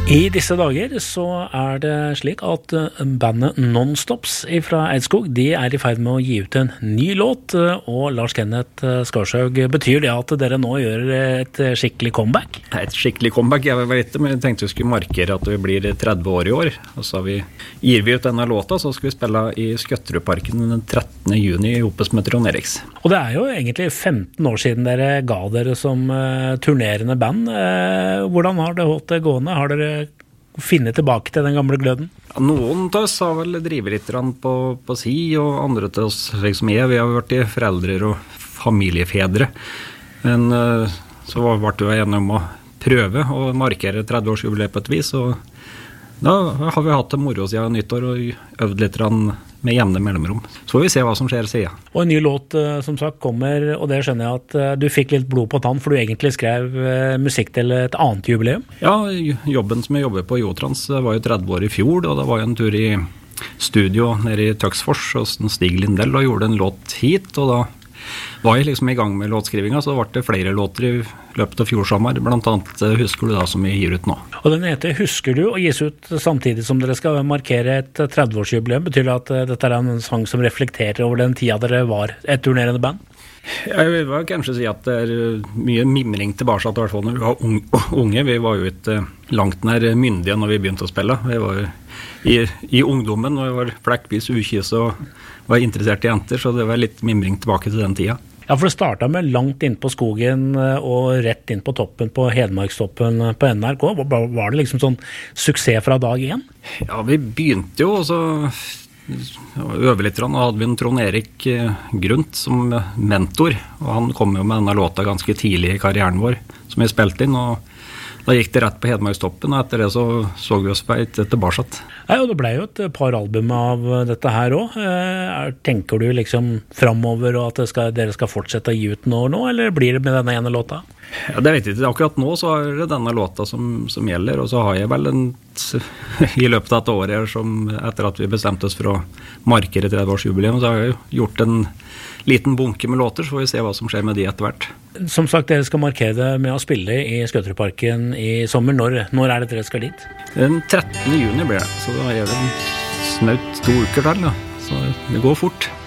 I disse dager så det slik at bandet Nonstops fra Eidskog, de I ferd med å gi ut en ny låt, og Lars Kenneth Skarshaug, betyr det at dere nå gjør et skikkelig comeback? Et skikkelig comeback, jeg vet det, men jeg tenkte vi skulle markere at vi blir 30 år I år, og så gir vi ut denne låta, så skal vi spille I Skøtterudparken den 13. juni I Opus med Trond Eriks. Og det jo egentlig 15 år siden dere ga dere som turnerende band. Hvordan har det holdt det gående? Har dere finne tilbake til den gamle gløden? Ja, noen av oss har vel drivet litt på si, og andre til oss, slik som jeg, vi har vært foreldre og familiefedre. Men så ble vi enige om å prøve å markere 30-årsjubileet på et vis, og da har vi hatt det moro siden nyttår og øvd litt med jevne mellomrom. Så får vi se hva som skjer siden. Og en ny låt som sagt kommer, og det skjønner jeg at du fikk litt blod på tann, for du egentlig skrev musikk til et annet jubileum. Ja, jobben som jeg jobber på Jotrans var jo 30 år I fjor, og det var jo en tur I studio nede I Tøksfors hos Stig Lindell og gjorde en låt hit, og da var jeg liksom I gang med låtskrivinga, så ble det flere låter I løpet av fjorsommer, blant annet Husker du da, som vi gir ut nå. Og den heter Husker du, og gis ut samtidig som dere skal markere et 30-årsjubileum. Betyr det at dette en sang som reflekterer over den tida dere var et turnerende band? Jeg vil kanskje si at det mye mimring tilbake at I hvert fall når vi var unge. Vi var jo ikke langt nær myndige når vi begynte å spille. Vi var jo I ungdommen, når vi var flekkvis ukis og var interessert I jenter, så det var litt mimring tilbake til den tida. Ja, for det startet med langt inn på skogen og rett inn på toppen på Hedmarkstoppen på NRK. Var det liksom sånn suksess fra dag 1? Ja, vi begynte jo, og så øve litt, og hadde vi en Trond Erik Grunt som mentor, og han kom jo med denne låta ganske tidlig I karrieren vår, som vi spilte inn, og da gikk det rett på Hedmarkstoppen, og etter det så vi oss på et tilbake. Ja, og det ble jo et par album av dette her også. Tenker du liksom fremover og at dere skal fortsette å gi ut nå, eller blir det med denne ene låta? Ja, det vet jeg ikke. Akkurat nå så det denne låta som gjelder, og så har jeg vel I løpet av et år her, etter at vi bestemte oss for å markere 30-årsjubileum, så har jeg gjort en liten bunke med låter, så får vi se hva som skjer med de etter hvert. Som sagt, dere skal markere det med å spille I Skøtterudparken I sommer. Når det dere skal dit? Den 13. juni blir det, så da det snaut 2 uker til, så det går fort.